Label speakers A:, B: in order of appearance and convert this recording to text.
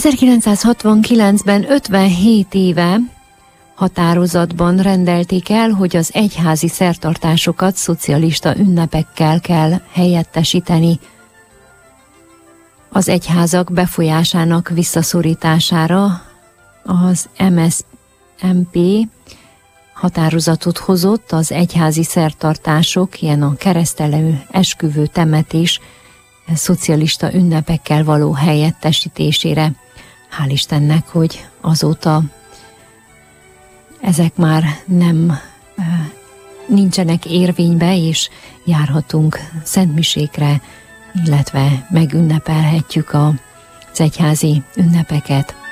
A: 1969-ben 57 éve határozatban rendelték el, hogy az egyházi szertartásokat szocialista ünnepekkel kell helyettesíteni. Az egyházak befolyásának visszaszorítására az MSZNP határozatot hozott az egyházi szertartások, ilyen a keresztelő, esküvő, temetés, szocialista ünnepekkel való helyettesítésére. Hál' Istennek, hogy azóta ezek már nincsenek érvénybe, és járhatunk szentmisékre, illetve megünnepelhetjük az egyházi ünnepeket.